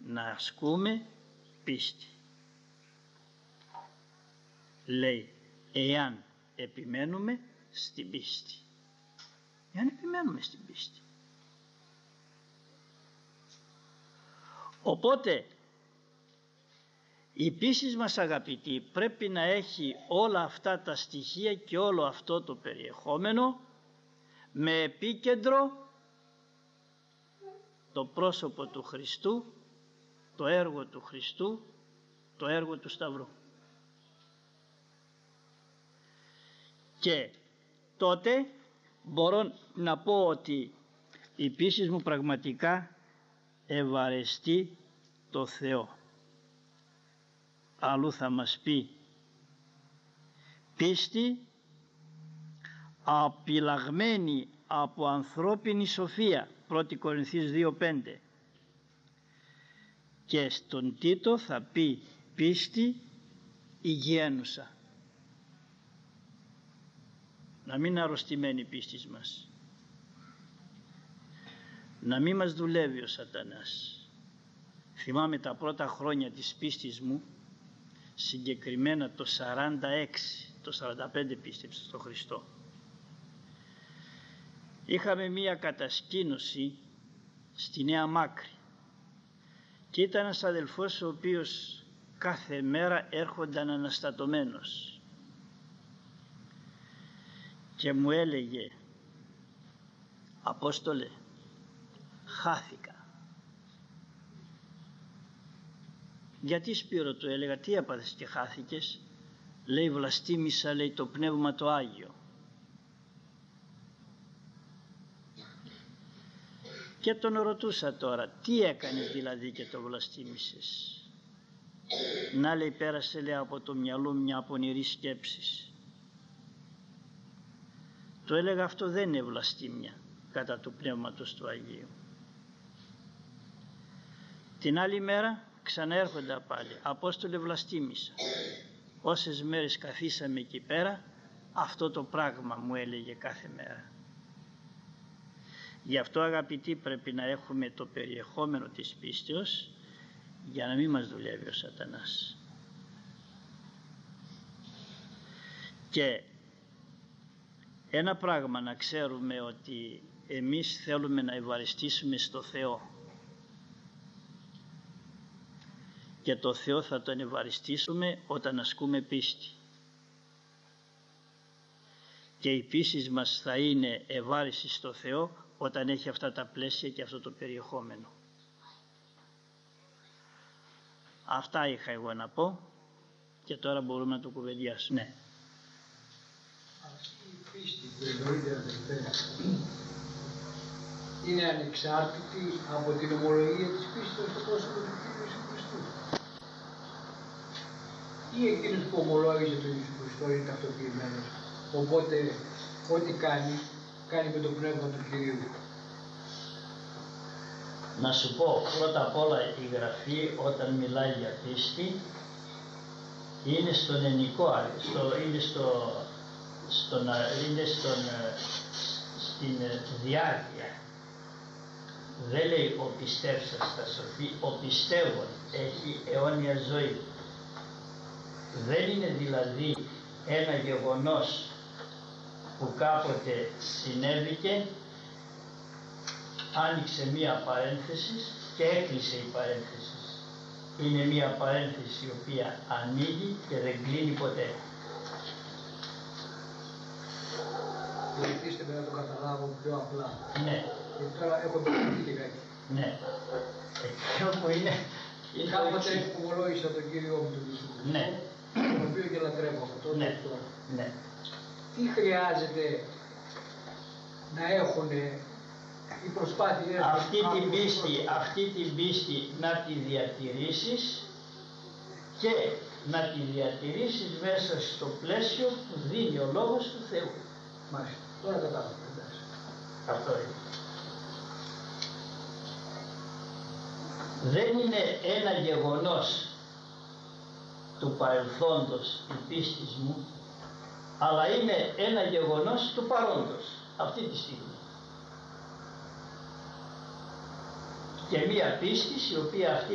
να ασκούμε πίστη. Λέει, εάν επιμένουμε στην πίστη. Εάν επιμένουμε στην πίστη. Οπότε η πίστη μας, αγαπητοί, πρέπει να έχει όλα αυτά τα στοιχεία και όλο αυτό το περιεχόμενο, με επίκεντρο το πρόσωπο του Χριστού, το έργο του Χριστού, το έργο του Σταυρού. Και τότε μπορώ να πω ότι η πίστη μου πραγματικά ευαρεστεί το Θεό. Αλλού θα μας πει πίστη απειλαγμένη από ανθρώπινη σοφία, 1 Κορινθίους 2:5, και στον Τίτο θα πει πίστη υγιαίνουσα. Να μην είναι αρρωστημένη η πίστη μας, να μην μας δουλεύει ο σατανάς. Θυμάμαι τα πρώτα χρόνια της πίστης μου, συγκεκριμένα το 46, το 45 πίστεψα στο Χριστό. Είχαμε μία κατασκήνωση στη Νέα Μάκρη και ήταν ένας αδελφός ο οποίος κάθε μέρα έρχονταν αναστατωμένος και μου έλεγε, Απόστολε, χάθηκα. Γιατί, Σπύρο, του έλεγα, τι έπαθες και χάθηκες? Λέει, βλαστήμησα, λέει, το Πνεύμα το Άγιο. Και τον ρωτούσα τώρα, τι έκανες δηλαδή και το βλαστήμησες? Να, λέει, πέρασε, λέει, από το μυαλό μια πονηρή σκέψη. Του έλεγα, αυτό δεν είναι βλαστήμια κατά του Πνεύματος του Αγίου. Την άλλη μέρα ξαναέρχοντα πάλι, Απόστολε, βλαστήμησα. Όσες μέρες καθίσαμε εκεί πέρα, αυτό το πράγμα μου έλεγε κάθε μέρα. Γι' αυτό, αγαπητοί, πρέπει να έχουμε το περιεχόμενο της πίστεως για να μην μας δουλεύει ο σατανάς. Και ένα πράγμα να ξέρουμε, ότι εμείς θέλουμε να ευαριστήσουμε στο Θεό και το Θεό θα τον ευαριστήσουμε όταν ασκούμε πίστη. Και η πίστη μας θα είναι ευάριστη στο Θεό όταν έχει αυτά τα πλαίσια και αυτό το περιεχόμενο. Αυτά είχα εγώ να πω και τώρα μπορούμε να το κουβεντιάσουμε. Ναι. Αυτή η πίστη που εννοείται, αδελφέ, είναι ανεξάρτητη από την ομολογία της πίστης στο πρόσωπο του Κύριου Ιησού Χριστού. Ή εκείνος που ομολόγησε τον Ιησού Χριστό είναι ταυτοποιημένος, οπότε ό,τι κάνει με το πνεύμα του Κυρίου. Να σου πω, πρώτα απ' όλα η Γραφή όταν μιλάει για πίστη είναι στον ενικό, στην διάρκεια. Δεν λέει ο πιστεύσας θα σωθεί, ο πιστεύων έχει αιώνια ζωή. Δεν είναι δηλαδή ένα γεγονός που κάποτε συνέβηκε, άνοιξε μία παρένθεση και έκλεισε η παρένθεση. Είναι μία παρένθεση η οποία ανοίγει και δεν κλείνει ποτέ. Βοηθήστε με να το καταλάβω πιο απλά. Ναι. Γιατί τώρα έχω μπερδευτεί λιγάκι. Ναι. Εκείνο που είναι... Κάποτε ομολόγησα τον Κύριο μου τον Ιησού. Ναι. Τον οποίο και λατρεύω από τότε. Ναι. Ναι. Τι χρειάζεται να έχουν οι προσπάθειες αυτή την πίστη να τη διατηρήσεις και να τη διατηρήσεις μέσα στο πλαίσιο που δίνει ο Λόγος του Θεού. Μάλιστα. Τώρα κατάλαβα. Αυτό είναι. Δεν είναι ένα γεγονός του παρελθόντος η πίστη μου, αλλά είναι ένα γεγονός του παρόντος αυτή τη στιγμή. Και μία πίστη η οποία αυτή